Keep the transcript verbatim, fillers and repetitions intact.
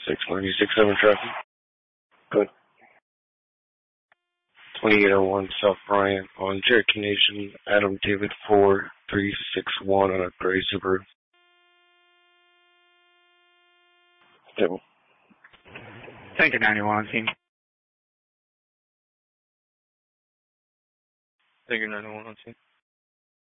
six ninety-six seven traffic. Good. twenty-eight oh one South Bryant on Cherokee Nation, Adam David four three six one on a gray Subaru. Table. Tanker ninety-one on scene. Tanker ninety-one on scene.